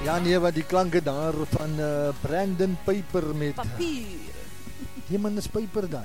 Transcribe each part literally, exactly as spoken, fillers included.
Ja nee, wat die klanke daar van uh, Brandon Piper met papier. Die man is Piper dan.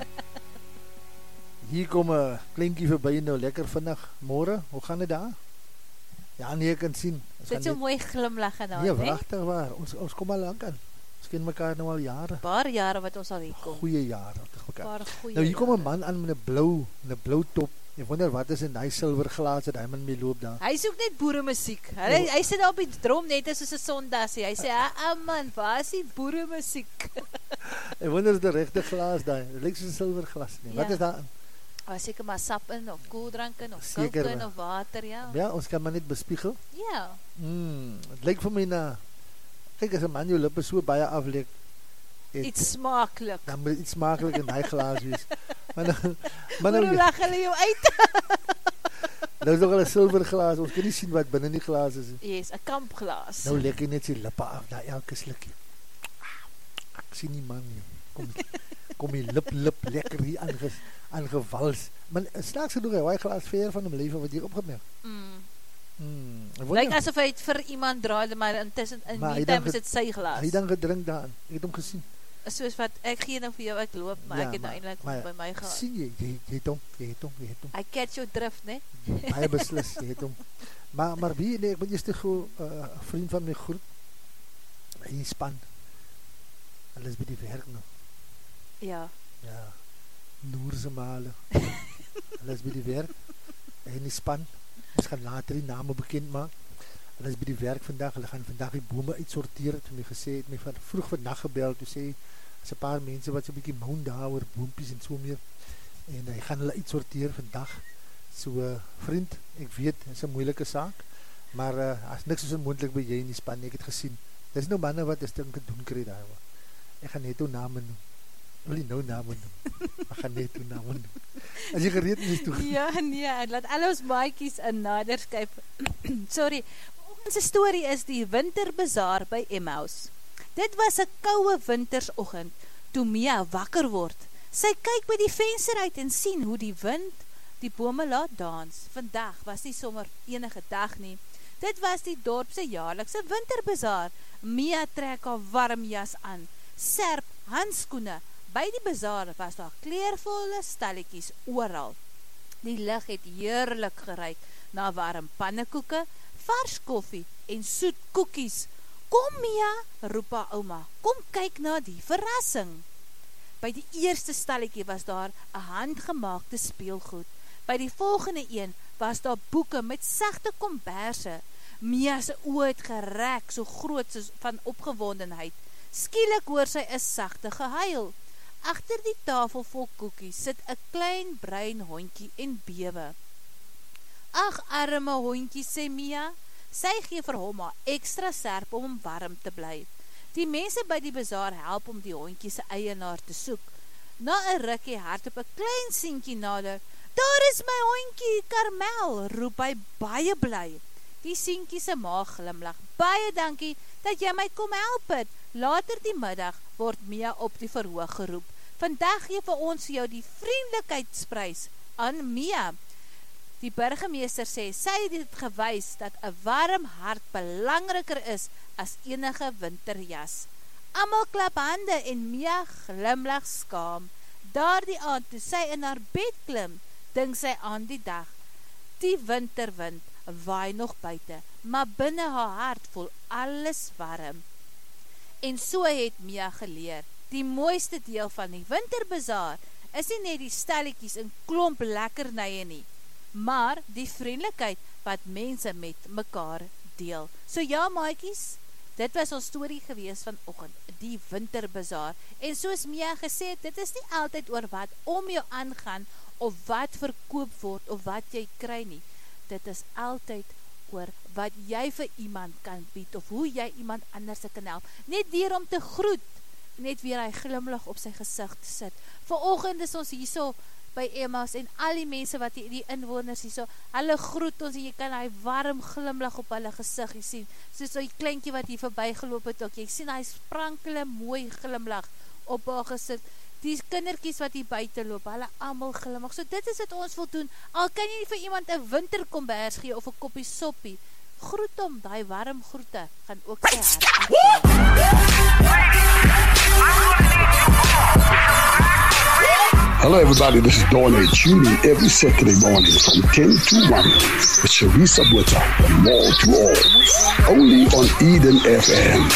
Hier kom 'n kleintjie verby nou lekker vinnig. Môre, hoe gaan dit daar? Ja nee, ek kan sien. Dit so mooi glimlag en daar, nee, wragtig waar. Ons ons kom al lank aan. Ons ken mekaar nou al jare. Paar jare wat ons al hier kom. Goeie jare te mekaar. Paar goeie. Nou hier kom 'n man aan met 'n blou, 'n blou top. Ek wonder wat is in daai silverglaas wat hy man mee loop daar. Hy soek net boere musiek. Hy hy sit daar op die drom net soos 'n sondassie. Hy sê, "Ah man, waar is die boere musiek?" Ek wonder is die regte glas daai. Dit lyk soos 'n silverglas nie. Ja. Wat is daar? Daar seker maar sap in of koeldrank in of Seker, kook in of water, ja. Ja, ons kan maar net bespiegel. Ja. Mm, dit lyk vir my na kyk as 'n man jou lippe so baie afleek. Iets smaaklik. Dan moet iets smaaklik in daai glas wees. Maar nou, maar nou hoe lag hulle jou uit? Nou is nog al 'n silverglas. Ons kan nie sien wat binne in die glas is nie. Yes, 'n kampglas. Nou lek jy net sy lippe af na elke slukkie. Ek sien nie man nie. Kom kom die lip lip lekker hier aanges aangewals. Maar snaaks genoeg hy hy glas ver van hom lewe wat jy opgemerk. Mm. Mm. Lyk asof hy het vir iemand draai, maar intussen in die tyd is dit sy glas. Hy dan gedrink daarin. Ek het hom gesien. Soos wat ek gee nou vir jou, ek loop, maar ja, ek het nou eintlik by my gehad. Sien jy, jy jy het hom, jy het hom, jy het hom. I catch your drift, né? Baie beslis, jy het hom. Maar maar wie nee, ek moet eers te gou 'n uh, vriend van my groep. Hy span. Hulle is by die werk nou. Ja. Ja. Noorse male. Hulle is by die werk. En die span. Ons gaan later die name bekend maak. Hulle is by die werk vandag. Hulle gaan vandag die bome uitsorteer. Het my gesê, het my van vroeg vandag gebel. Toe sê, as 'n paar mense wat so 'n bietjie moan daar oor boontjies en so meer. En hy gaan hulle uitsorteer vandag. So uh, vriend, ek weet, dit is 'n moeilike saak. Maar uh, as niks is onmoontlik by jy in die span, ek het gesien. Dis nou manne wat is dink doen kry daar. Ek gaan net toe name noem. Wil jy nou name noem? Ek gaan net toe name noem. As jy gereed is toe. Ja, nee, laat al ons maatjies in nader skyp. Sorry. Ons storie is die winterbazaar by Emmaus. Dit was 'n koue wintersoggend toe Mia wakker word. Sy kyk by die venster uit en sien hoe die wind die bome laat dans. Vandag was nie sommer enige dag nie. Dit was die dorp se jaarlikse winterbazaar. Mia trek haar warm jas aan, serp handskoene. By die bazaar was daar kleurvolle stalletjies oral. Die lug het heerlik geruik na warm pannekoeke, vars koffie en soet koekies. Kom Mia, roep haar ouma, kom kyk na die verrassing. By die eerste stalletjie was daar 'n handgemaakte speelgoed. By die volgende een was daar boeke met sagte komberse. Mia se oë het gerek, so groot soos van opgewondenheid. Skielik hoor sy 'n sagte gehuil. Agter die tafel vol koekies sit 'n klein bruin hondjie en bewe. Ag, arme hondjie, sê Mia. Sy gee vir hom 'n ekstra serp om hom warm te bly. Die mense by die bazaar help om die hondjie se eienaar te soek. Na 'n rukkie hardop 'n klein seentjie nader. Daar is my hondjie, Karmel, roep hy baie bly. Die seentjie se ma glimlag. Baie dankie dat jy my kom help het. Later die middag word Mia op die verhoog geroep. Vandag gee vir ons jou die vriendelikheidsprys aan Mia. Die burgemeester sê sy het dit gewys dat 'n warm hart belangriker is as enige winterjas. Almal klap hande en Mia glimlag skaam. Daardie aand toe sy in haar bed klim, dink sy aan die dag. Die winterwind waai nog buite, maar binne haar hart voel alles warm. En so het Mia geleer, die mooiste deel van die winterbazaar is nie net die stalletjies en klomp lekkernye nie, maar die vriendelikheid wat mense met mekaar deel. So ja, maatjies, dit was ons storie gewees vanoggend, die winterbazaar. En soos Mia gesê het, dit is nie altyd oor wat om jou aangaan, of wat verkoop word, of wat jy kry nie. Dit is altyd oor wat jy vir iemand kan bied, of hoe jy iemand anders kan help. Net deur om te groet, net weer hy glimlag op sy gesig te sit. Vanoggend is ons hierso by Emmaus, en al die mense wat die, die inwoners hierso, hulle groet ons, en jy kan hy warm glimlag op hulle gesig, jy sien, soos die kleintjie wat hier verby geloop het ook, jy sien hy sprankele mooi glimlag op haar gesit. Die kindertjies wat hier buite loop, hulle almal glimlag. So dit is wat ons wil doen. Al kan jy nie vir iemand 'n winterkombers gee of 'n koppie soppie, groet hom, daai warm groete, gaan ook sy hart. Hello everybody, this is Dawn A. Tune in every Saturday morning from ten to one with Sharisa Butcher from Wall to All, only on Eden F M.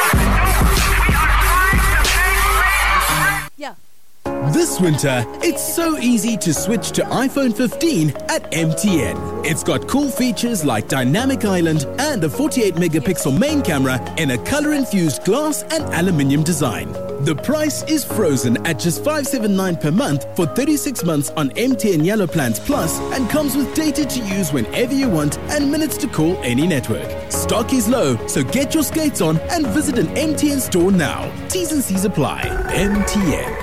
Ja. This winter, it's so easy to switch to iPhone fifteen at M T N. It's got cool features like Dynamic Island and a forty-eight megapixel main camera in a color-infused glass and aluminium design. The price is frozen at just five hundred seventy-nine dollars per month for thirty-six months on M T N Yellow Plans Plus and comes with data to use whenever you want and minutes to call any network. Stock is low, so get your skates on and visit an M T N store now. T's and C's apply. M T N.